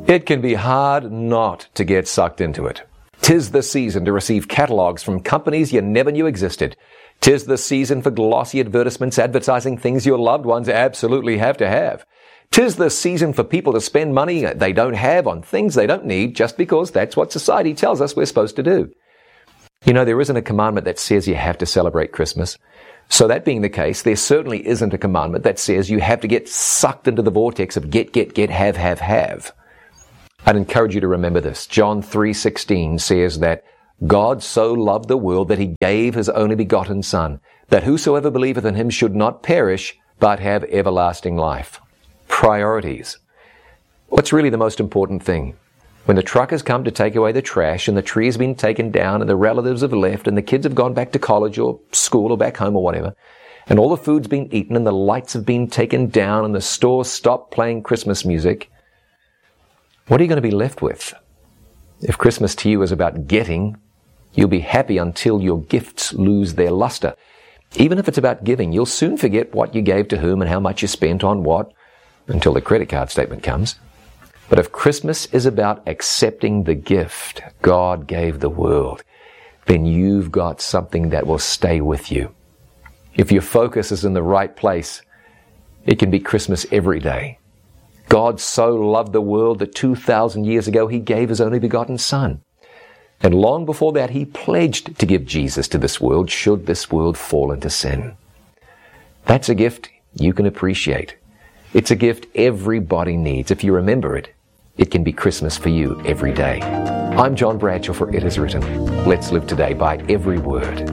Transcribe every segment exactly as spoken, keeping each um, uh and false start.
It can be hard not to get sucked into it. 'Tis the season to receive catalogs from companies you never knew existed. 'Tis the season for glossy advertisements advertising things your loved ones absolutely have to have. 'Tis the season for people to spend money they don't have on things they don't need just because that's what society tells us we're supposed to do. You know, there isn't a commandment that says you have to celebrate Christmas. So that being the case, there certainly isn't a commandment that says you have to get sucked into the vortex of get, get, get, have, have, have. I'd encourage you to remember this. John three sixteen says that God so loved the world that he gave his only begotten Son, that whosoever believeth in him should not perish, but have everlasting life. Priorities. What's really the most important thing? When the truck has come to take away the trash and the tree has been taken down and the relatives have left and the kids have gone back to college or school or back home or whatever, and all the food's been eaten and the lights have been taken down and the store stopped playing Christmas music, what are you going to be left with? If Christmas to you is about getting, you'll be happy until your gifts lose their luster. Even if it's about giving, you'll soon forget what you gave to whom and how much you spent on what until the credit card statement comes. But if Christmas is about accepting the gift God gave the world, then you've got something that will stay with you. If your focus is in the right place, it can be Christmas every day. God so loved the world that two thousand years ago he gave his only begotten Son. And long before that, he pledged to give Jesus to this world should this world fall into sin. That's a gift you can appreciate. It's a gift everybody needs. If you remember it, it can be Christmas for you every day. I'm John Bradshaw for It Is Written. Let's live today by every word.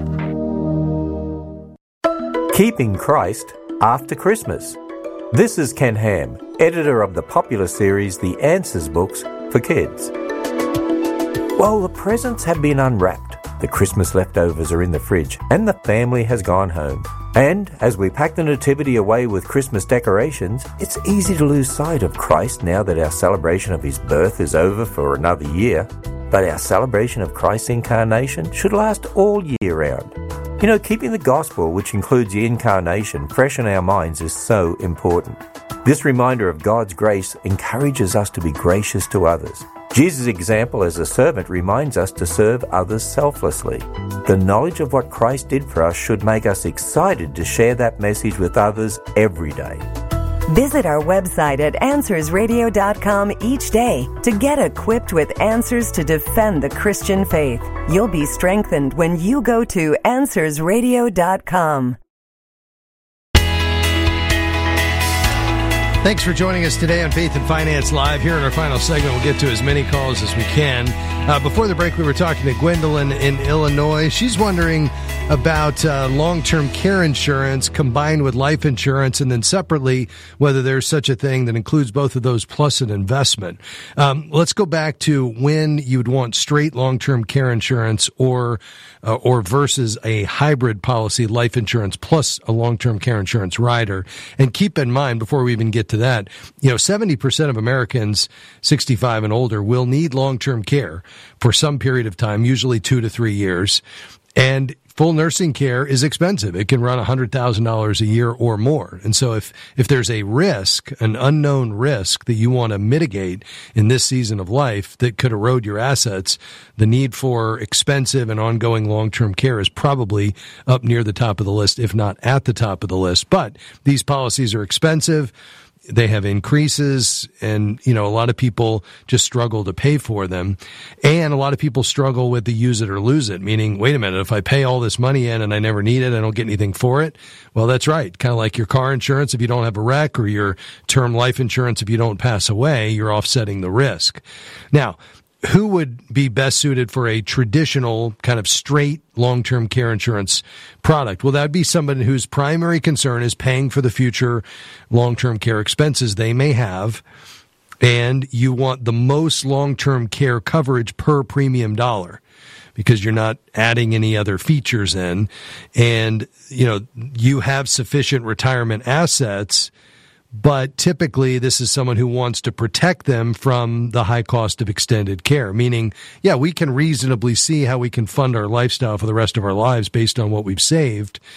Keeping Christ After Christmas. This is Ken Ham, editor of the popular series The Answers books for kids. Well, the presents have been unwrapped, the Christmas leftovers are in the fridge, and the family has gone home. And as we pack the nativity away with Christmas decorations, it's easy to lose sight of Christ now that our celebration of his birth is over for another year. But our celebration of Christ's incarnation should last all year round. You know, keeping the gospel, which includes the incarnation, fresh in our minds is so important. This reminder of God's grace encourages us to be gracious to others. Jesus' example as a servant reminds us to serve others selflessly. The knowledge of what Christ did for us should make us excited to share that message with others every day. Visit our website at answers radio dot com each day to get equipped with answers to defend the Christian faith. You'll be strengthened when you go to answers radio dot com. Thanks for joining us today on Faith and Finance Live. Here in our final segment, we'll get to as many calls as we can. Uh, before the break, we were talking to Gwendolyn in Illinois. She's wondering about uh, long-term care insurance combined with life insurance, and then separately, whether there's such a thing that includes both of those plus an investment. Um, let's go back to when you'd want straight long-term care insurance or uh, or versus a hybrid policy, life insurance plus a long-term care insurance rider. And keep in mind, before we even get to that, you know, seventy percent of Americans sixty-five and older will need long-term care for some period of time, usually two to three years. And full nursing care is expensive. It can run one hundred thousand dollars a year or more. And so if, if there's a risk, an unknown risk that you want to mitigate in this season of life that could erode your assets, the need for expensive and ongoing long-term care is probably up near the top of the list, if not at the top of the list. But these policies are expensive. They have increases, and, you know, a lot of people just struggle to pay for them. And a lot of people struggle with the use it or lose it, meaning, wait a minute, if I pay all this money in and I never need it, I don't get anything for it. Well, that's right. Kind of like your car insurance if you don't have a wreck, or your term life insurance if you don't pass away, you're offsetting the risk. Now, who would be best suited for a traditional kind of straight long-term care insurance product? Well, that would be somebody whose primary concern is paying for the future long-term care expenses they may have, and you want the most long-term care coverage per premium dollar because you're not adding any other features in, and, you know, you have sufficient retirement assets. But typically, this is someone who wants to protect them from the high cost of extended care, meaning, yeah, we can reasonably see how we can fund our lifestyle for the rest of our lives based on what we've saved.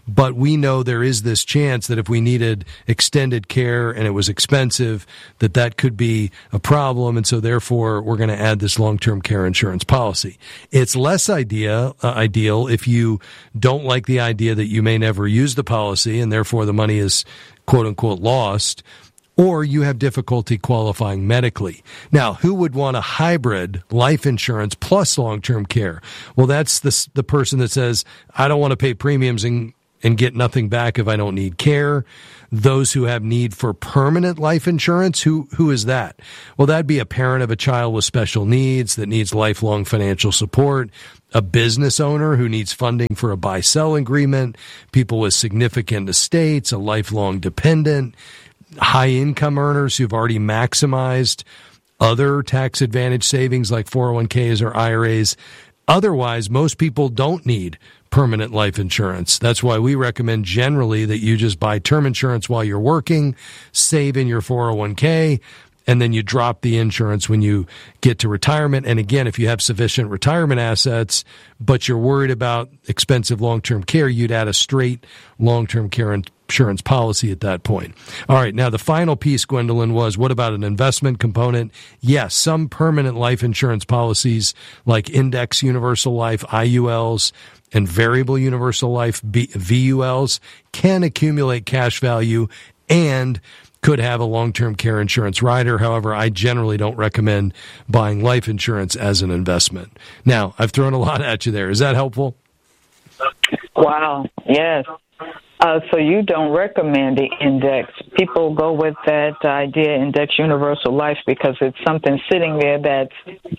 but we know there is this chance that if we needed extended care and it was expensive, that that could be a problem, and so therefore we're going to add this long-term care insurance policy. It's less idea, uh, ideal if you don't like the idea that you may never use the policy and therefore the money is quote-unquote lost, or you have difficulty qualifying medically. Now, who would want a hybrid life insurance plus long-term care? Well, that's the, the person that says, I don't want to pay premiums and, and get nothing back if I don't need care. Those who have need for permanent life insurance, who who is that? Well, that'd be a parent of a child with special needs that needs lifelong financial support, a business owner who needs funding for a buy-sell agreement, people with significant estates, a lifelong dependent, high-income earners who've already maximized other tax advantage savings like four oh one k's or I R As. Otherwise, most people don't need permanent life insurance. That's why we recommend generally that you just buy term insurance while you're working, save in your four oh one k, and then you drop the insurance when you get to retirement. And again, if you have sufficient retirement assets, but you're worried about expensive long-term care, you'd add a straight long-term care insurance policy at that point. All right, now the final piece, Gwendolyn, was what about an investment component? Yes, some permanent life insurance policies like Index Universal Life, I U Ls, and Variable Universal Life, V U Ls, can accumulate cash value and could have a long-term care insurance rider. However, I generally don't recommend buying life insurance as an investment. Now, I've thrown a lot at you there. Is that helpful? Wow, yes. Uh, so you don't recommend the index. People go with that idea, Index Universal Life, because it's something sitting there that's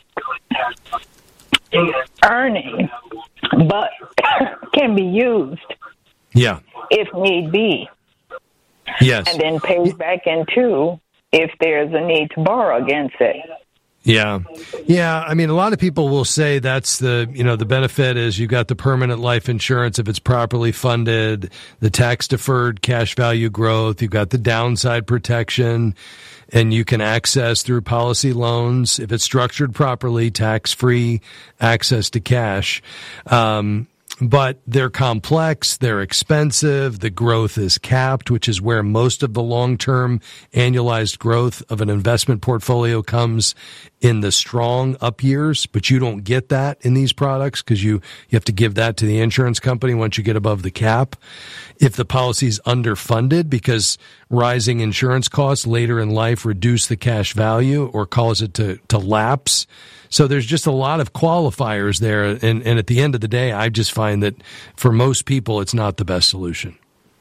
earning, but can be used yeah. if need be. Yes. And then pays back into if there's a need to borrow against it. Yeah. Yeah. I mean, a lot of people will say that's the, you know, the benefit is you got the permanent life insurance if it's properly funded, the tax deferred cash value growth, you've got the downside protection, and you can access through policy loans if it's structured properly, tax-free access to cash. Um, But they're complex, they're expensive, the growth is capped, which is where most of the long-term annualized growth of an investment portfolio comes in the strong up years, but you don't get that in these products because you, you have to give that to the insurance company once you get above the cap. If the policy is underfunded because rising insurance costs later in life reduce the cash value or cause it to, to lapse. So there's just a lot of qualifiers there, and, and at the end of the day, I just find that for most people, it's not the best solution.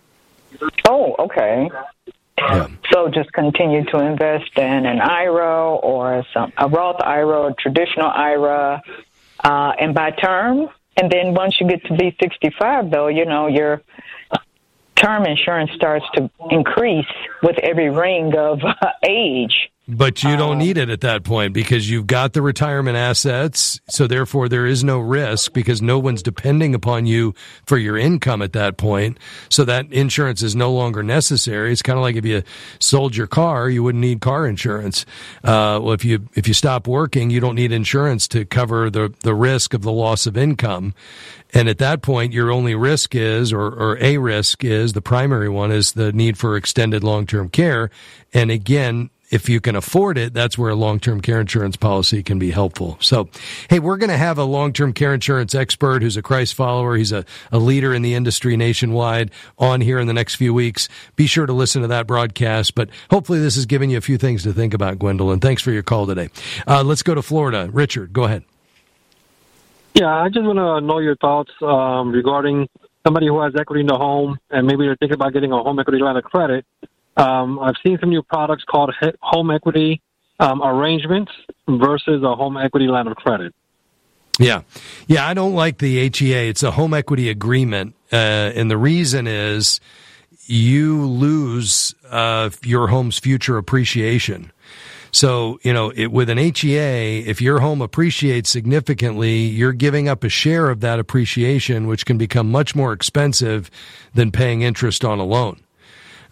Oh, okay. Yeah. So just continue to invest in an I R A or some a Roth I R A or traditional I R A, uh, and by term. And then once you get to be sixty-five, though, you know, your term insurance starts to increase with every ring of uh, age. But you don't need it at that point because you've got the retirement assets, so therefore there is no risk because no one's depending upon you for your income at that point. So that insurance is no longer necessary. It's kind of like if you sold your car, you wouldn't need car insurance. Uh, well, if you if you stop working, you don't need insurance to cover the, the risk of the loss of income. And at that point, your only risk is, or, or a risk is, the primary one is the need for extended long-term care. And again, if you can afford it, that's where a long-term care insurance policy can be helpful. So, hey, we're going to have a long-term care insurance expert who's a Christ follower. He's a, a leader in the industry nationwide on here in the next few weeks. Be sure to listen to that broadcast. But hopefully this has given you a few things to think about, Gwendolyn. Thanks for your call today. Uh, let's go to Florida. Richard, go ahead. Yeah, I just want to know your thoughts um, regarding somebody who has equity in the home and maybe they're thinking about getting a home equity line of credit. Um, I've seen some new products called home equity um, arrangements versus a home equity line of credit. Yeah. Yeah, I don't like the H E A. It's a home equity agreement. Uh, and the reason is you lose uh, your home's future appreciation. So, you know, it, with an H E A, if your home appreciates significantly, you're giving up a share of that appreciation, which can become much more expensive than paying interest on a loan.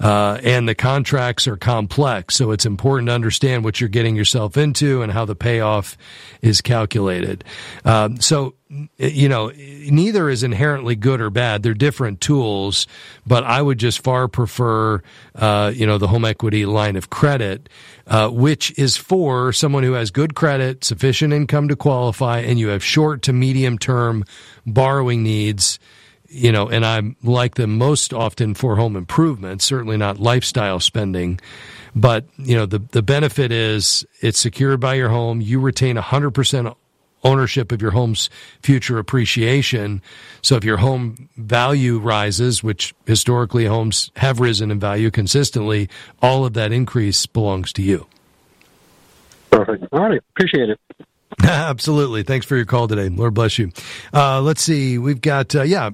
uh, and the contracts are complex. So it's important to understand what you're getting yourself into and how the payoff is calculated. Um, so, you know, neither is inherently good or bad. They're different tools, but I would just far prefer, uh, you know, the home equity line of credit, uh, which is for someone who has good credit, sufficient income to qualify, and you have short to medium term borrowing needs. You know, and I like them most often for home improvement, certainly not lifestyle spending. But, you know, the, the benefit is it's secured by your home. You retain one hundred percent ownership of your home's future appreciation. So if your home value rises, which historically homes have risen in value consistently, all of that increase belongs to you. Perfect. All right. Appreciate it. Absolutely. Thanks for your call today. Lord bless you. Uh, let's see. We've got, uh, yeah,